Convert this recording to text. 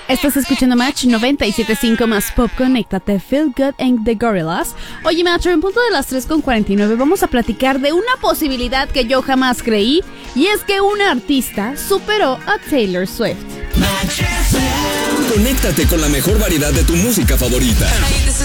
Estás escuchando Match 97.5 más Pop. Conéctate, Feel Good and The Gorillaz. Oye, Match, en punto de las 3:49 vamos a platicar de una posibilidad que yo jamás creí, y es que una artista superó a Taylor Swift. Conéctate con la mejor variedad de tu música favorita. Hey, this